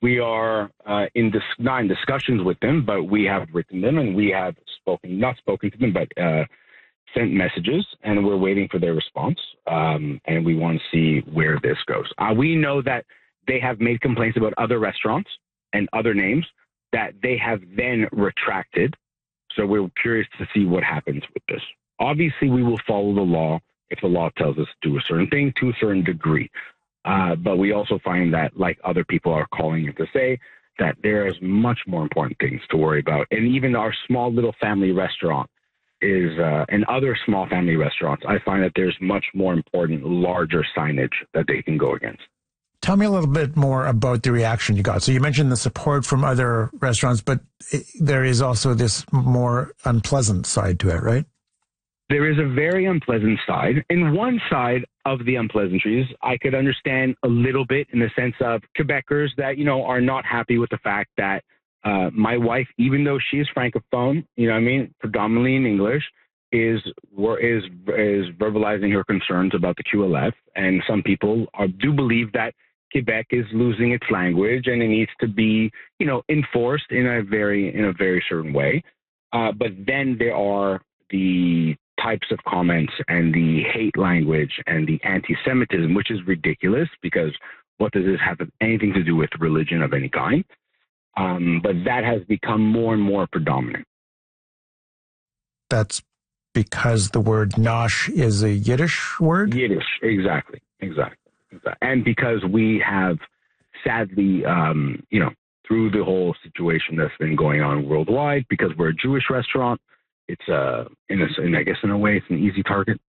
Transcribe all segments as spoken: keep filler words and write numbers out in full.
We are uh, in dis- not in discussions with them, but we have written them and we have spoken, not spoken to them, but uh, sent messages, and we're waiting for their response. Um, and we want to see where this goes. Uh, we know that they have made complaints about other restaurants and other names that they have then retracted. So we're curious to see what happens with this. Obviously, we will follow the law if the law tells us to do a certain thing to a certain degree. Uh, but we also find that, like other people are calling it to say, that there is much more important things to worry about. And even our small little family restaurant is, uh, and other small family restaurants, I find that there's much more important, larger signage that they can go against. Tell me a little bit more about the reaction you got. So you mentioned the support from other restaurants, but it, there is also this more unpleasant side to it, right? There is a very unpleasant side. In one side of the unpleasantries, I could understand a little bit in the sense of Quebecers that, you know, are not happy with the fact that uh, my wife, even though she is Francophone, you know what I mean, predominantly in English, is is is verbalizing her concerns about the Q L F. And some people are, do believe that Quebec is losing its language and it needs to be, you know, enforced in a very in a very certain way. Uh, but then there are the types of comments and the hate language and the anti-Semitism, which is ridiculous because what does this have anything to do with religion of any kind? Um, but that has become more and more predominant. That's because the word nosh is a Yiddish word? Yiddish, exactly, exactly. exactly. And because we have sadly, um, you know, through the whole situation that's been going on worldwide, because we're a Jewish restaurant, it's uh, in, a, in I guess in a way, it's an easy target.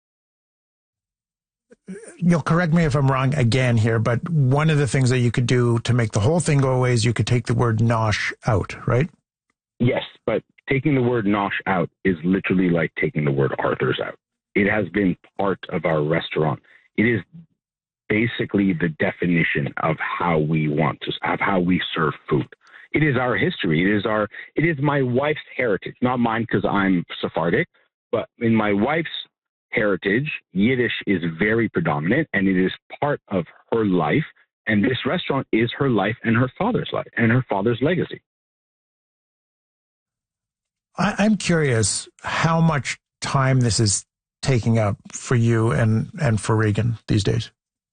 You'll correct me if I'm wrong again here, but one of the things that you could do to make the whole thing go away is you could take the word nosh out, right? Yes, but taking the word nosh out is literally like taking the word Arthur's out. It has been part of our restaurant. It is basically the definition of how we want to, of how we serve food. It is our history. It is our, it is my wife's heritage, not mine because I'm Sephardic, but in my wife's heritage, Yiddish is very predominant and it is part of her life. And this restaurant is her life and her father's life and her father's legacy. I, I'm curious how much time this is taking up for you and, and for Regan these days.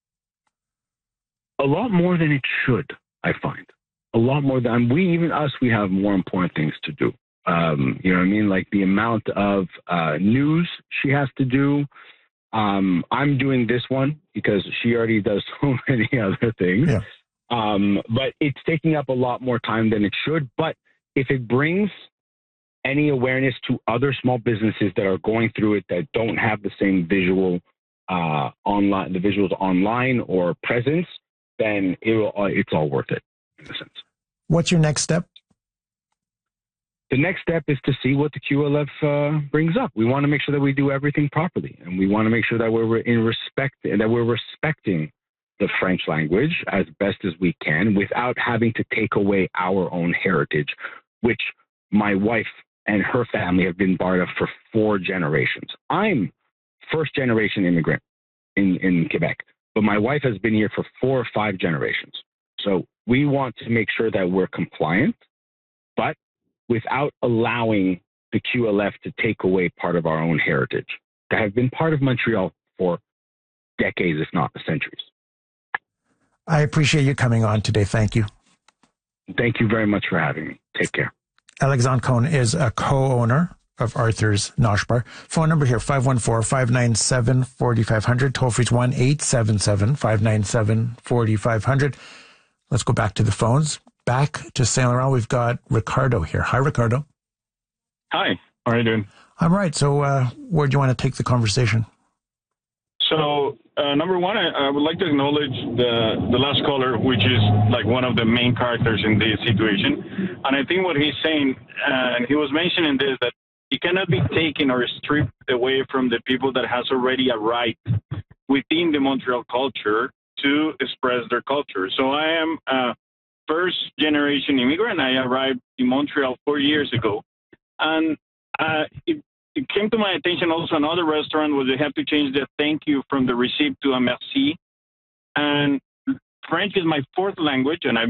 A lot more than it should, I find. A lot more than we, even us, we have more important things to do. Um, you know what I mean? Like the amount of uh, news she has to do. Um, I'm doing this one because she already does so many other things. Yeah. Um, but it's taking up a lot more time than it should. But if it brings any awareness to other small businesses that are going through it that don't have the same visual uh, online, the visuals online or presence, then it will, uh, it's all worth it in a sense. What's your next step? The next step is to see what the Q L F uh, brings up. We want to make sure that we do everything properly, and we want to make sure that we're in respect and that we're respecting the French language as best as we can without having to take away our own heritage, which my wife and her family have been part of for four generations. I'm first generation immigrant in, in Quebec, but my wife has been here for four or five generations. So we want to make sure that we're compliant, but without allowing the Q L F to take away part of our own heritage that have been part of Montreal for decades, if not centuries. I appreciate you coming on today. Thank you. Thank you very much for having me. Take care. Alexandre Cohn is a co-owner of Arthur's Nosh Bar. Phone number here, five one four, five nine seven, four five zero zero. Toll free is one eight seven seven, five nine seven, four five zero zero. Let's go back to the phones. Back to Saint Laurent, we've got Ricardo here. Hi, Ricardo. Hi. How are you doing? I'm right. So uh, where do you want to take the conversation? So, uh, number one, I, I would like to acknowledge the, the last caller, which is like one of the main characters in this situation. And I think what he's saying, uh, and he was mentioning this, that it cannot be taken or stripped away from the people that has already a right within the Montreal culture to express their culture. So I am a first generation immigrant. I arrived in Montreal four years ago. And uh, it, it came to my attention also another restaurant where they have to change the thank you from the receipt to a merci. And French is my fourth language, and I've